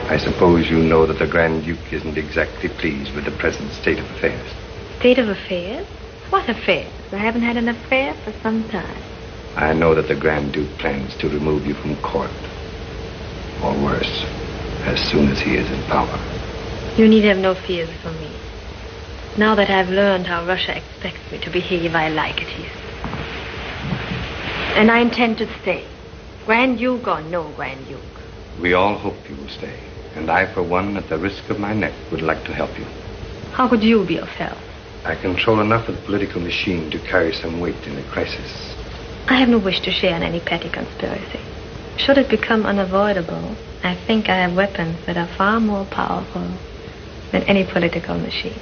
I suppose you know that the Grand Duke isn't exactly pleased with the present state of affairs. State of affairs? What affairs? I haven't had an affair for some time. I know that the Grand Duke plans to remove you from court. Or worse, as soon as he is in power. You need have no fears for me. Now that I've learned how Russia expects me to behave, I like it here. And I intend to stay. Grand Duke or no Grand Duke. We all hope you will stay. And I, for one, at the risk of my neck, would like to help you. How could you be of help? I control enough of the political machine to carry some weight in a crisis. I have no wish to share in any petty conspiracy. Should it become unavoidable, I think I have weapons that are far more powerful than any political machine.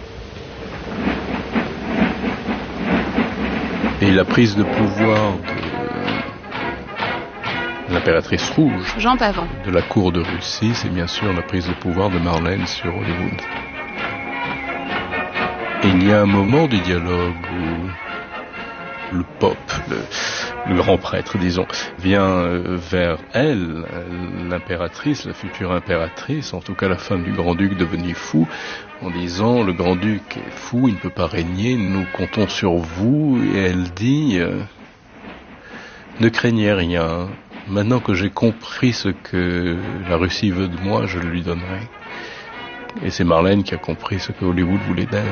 Et la prise de pouvoir de l'impératrice rouge Jean Pavant de la cour de Russie, c'est bien sûr la prise de pouvoir de Marlène sur Hollywood. Et il y a un moment du dialogue où le pope, le grand prêtre, disons, vient vers elle, l'impératrice, la future impératrice, en tout cas la femme du grand-duc devenu fou, en disant « Le grand-duc est fou, il ne peut pas régner, nous comptons sur vous ». Et elle dit « Ne craignez rien, maintenant que j'ai compris ce que la Russie veut de moi, je le lui donnerai ». Et c'est Marlène qui a compris ce que Hollywood voulait d'elle.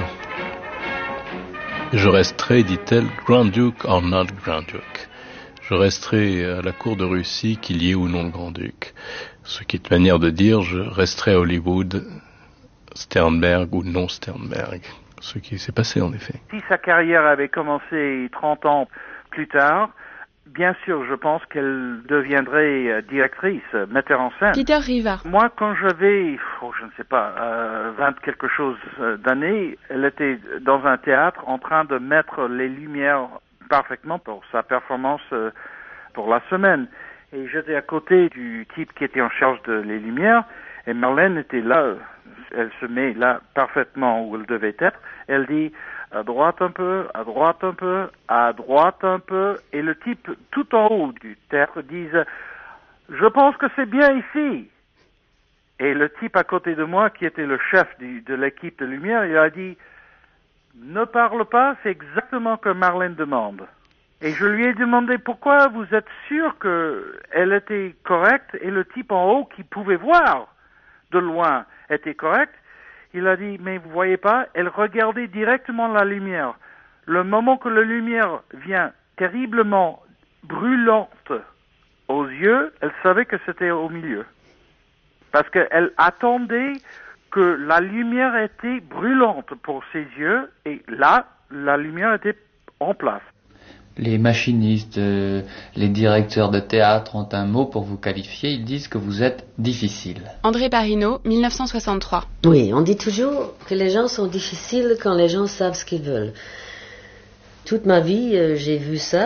Je resterai, dit-elle, Grand Duke or not Grand Duke. Je resterai à la cour de Russie, qu'il y ait ou non le Grand-Duc. Ce qui est une manière de dire, je resterai à Hollywood, Sternberg ou non Sternberg. Ce qui s'est passé, en effet. Si sa carrière avait commencé 30 ans plus tard, bien sûr, je pense qu'elle deviendrait directrice, metteur en scène. Peter Riva. Moi, quand j'avais, je ne sais pas, 20 quelque chose d'années, elle était dans un théâtre en train de mettre les lumières parfaitement pour sa performance pour la semaine. Et j'étais à côté du type qui était en charge de les lumières, et Marlène était là, elle se met là parfaitement où elle devait être. Elle dit à droite un peu, à droite un peu, à droite un peu, et le type tout en haut du théâtre dit « Je pense que c'est bien ici ». Et le type à côté de moi, qui était le chef de l'équipe de lumière, il a dit « Ne parle pas, c'est exactement comme Marlène demande ». Et je lui ai demandé pourquoi vous êtes sûr qu'elle était correcte, et le type en haut qui pouvait voir de loin était correct. Il a dit, mais vous voyez pas, elle regardait directement la lumière. Le moment que la lumière vient terriblement brûlante aux yeux, elle savait que c'était au milieu. Parce qu'elle attendait que la lumière était brûlante pour ses yeux, et là, la lumière était en place. Les machinistes, les directeurs de théâtre ont un mot pour vous qualifier, ils disent que vous êtes difficile. André Parino, 1963. Oui, on dit toujours que les gens sont difficiles quand les gens savent ce qu'ils veulent. Toute ma vie, j'ai vu ça.